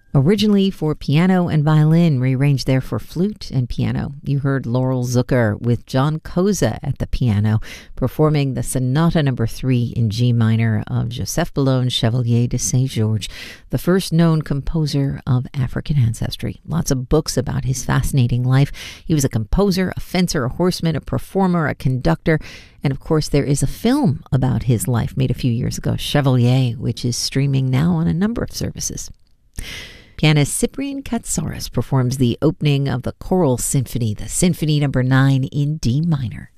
Originally for piano and violin, rearranged there for flute and piano. You heard Laurel Zucker with John Koza at the piano, performing the Sonata No. 3 in G minor of Joseph Boulogne Chevalier de Saint-Georges, the first known composer of African ancestry. Lots of books about his fascinating life. He was a composer, a fencer, a horseman, a performer, a conductor, and of course there is a film about his life made a few years ago, Chevalier, which is streaming now on a number of services. Pianist Cyprian Katsaris performs the opening of the Choral Symphony, the Symphony No. 9 in D minor.